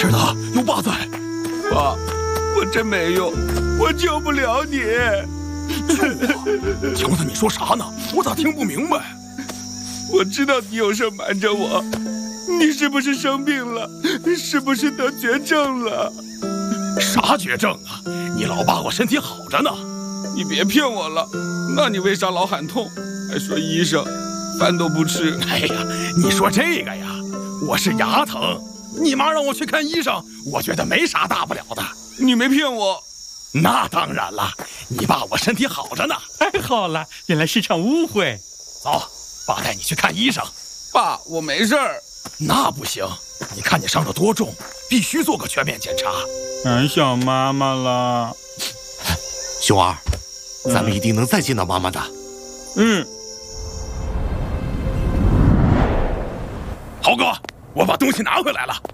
事的，有爸在。 爸，我真没用，我救不了你。 强子，你说啥呢？我咋听不明白？ 我知道你有事瞒着我，你是不是生病了？是不是得绝症了？ 啥绝症啊？你老爸我身体好着呢。 你别骗我了，那你为啥老喊痛，还说医生，饭都不吃？ 哎呀，你说这个呀，我是牙疼，你妈让我去看医生，我觉得没啥大不了的。 你没骗我？ 那当然了，你爸我身体好着呢。 太好了，原来是场误会。 走，爸带你去看医生。 爸，我没事儿。 那不行，你看你伤得多重，必须做个全面检查。 俺想妈妈了。 熊儿，咱们一定能再见到妈妈的。 嗯。 豪哥，我把东西拿回来了。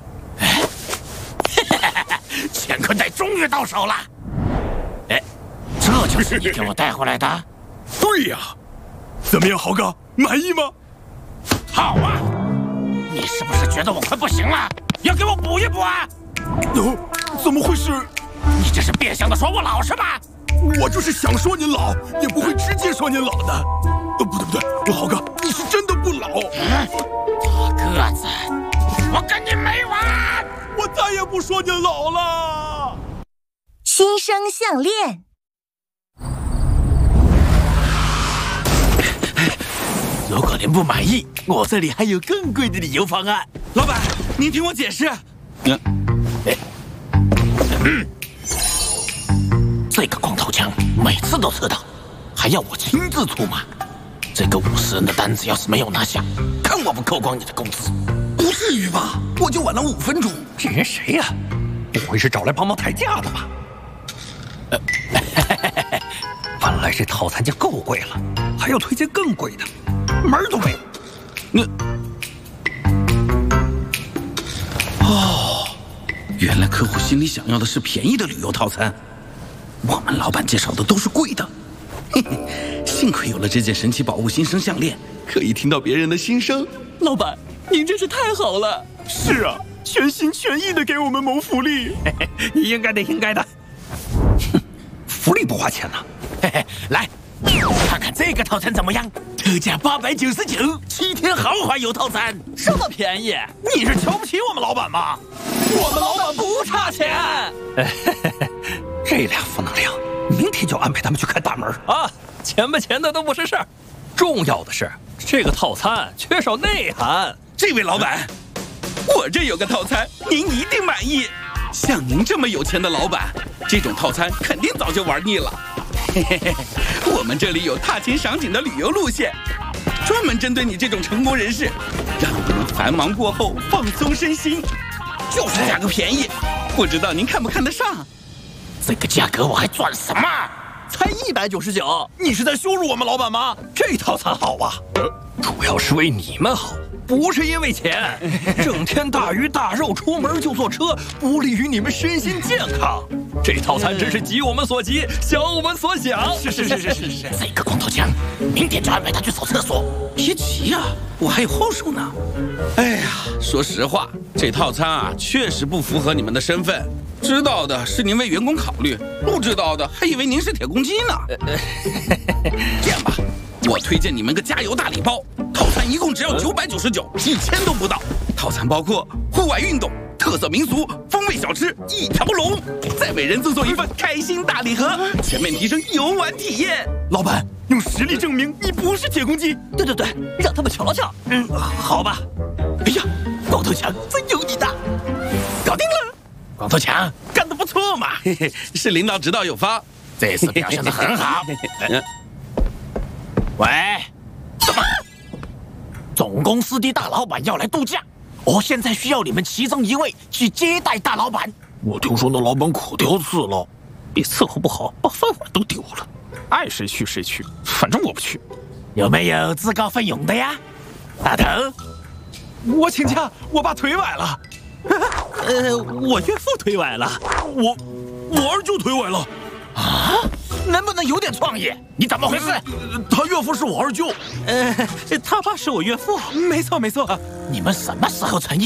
乾坤袋终于到手了。 哎，这就是你给我带回来的？ 对呀。怎么样，豪哥，满意吗？ 好啊！你是不是觉得我快不行了？要给我补一补啊？ 怎么回事？ 你这是变相的说我老是吧？ 我就是想说您老，也不会直接说您老的。不对，豪哥，你是真的不老。 大个子，我跟你没完！ 我再也不说您老了。 新生项链。 如果您不满意，我这里还有更贵的理由方案。 老板，您听我解释。 这个光头强每次都迟到，还要我亲自出马。这个50人的单子要是没有拿下，看我不扣光你的工资！ 不至于吧？我就晚了5分钟。 这人谁呀？不会是找来帮忙抬价的吧？本来这套餐就够贵了，还要推荐更贵的，门儿都没有。 原来客户心里想要的是便宜的旅游套餐，我们老板介绍的都是贵的。嘿嘿，幸亏有了这件神奇宝物新生项链，可以听到别人的心声。 老板，您真是太好了！ 是啊，全心全意的给我们谋福利。 应该的，应该的。福利不花钱呢。 嘿嘿，来看看这个套餐怎么样？特价899，7天豪华游套餐， 这么便宜？你是瞧不起我们老板吗？我们老板不差钱。 这俩负能量，明天就安排他们去看大门啊！钱不钱的都不是事儿，重要的是这个套餐缺少内涵。 这位老板，我这有个套餐，您一定满意。像您这么有钱的老板，这种套餐肯定早就玩腻了。嘿嘿嘿，我们这里有踏青赏景的旅游路线，专门针对你这种成功人士，让你们繁忙过后放松身心，就是价格便宜，不知道您看不看得上？ 这个价格我还赚什么？ 才199，你是在羞辱我们老板吗？ 这套餐好啊，主要是为你们好，不是因为钱。整天大鱼大肉，出门就坐车，不利于你们身心健康。 这套餐真是急我们所急，想我们所想。 是。 这个光头强，明天就安排他去扫厕所。 别急呀，我还有后手呢。哎呀，说实话，这套餐啊，确实不符合你们的身份。知道的是您为员工考虑，不知道的还以为您是铁公鸡呢。这样吧，我推荐你们个加油大礼包，套餐一共只要999，1000都不到。套餐包括户外运动、特色民俗、风味小吃一条龙，再为人赠送一份开心大礼盒，全面提升游玩体验。 老板，用实力证明你不是铁公鸡。 对，让他们瞧瞧。 好吧。 哎呀，光头强真有你的，搞定了。光头强干得不错嘛！ 嘿嘿，是领导指导有方， 这次表现得很好。喂，怎么？总公司的大老板要来度假，我现在需要你们其中一位去接待大老板。 我听说那老板可挑刺了， 比伺候不好，把饭碗都丢了。爱谁去谁去，反正我不去。 有没有自告奋勇的呀，大头？ 我请假，我爸腿崴了。 我岳父腿崴了， 我二舅腿崴了。 啊？能不能有点创意？你怎么回事？ 他岳父是我二舅， 他爸是我岳父。 没错。 你们什么时候成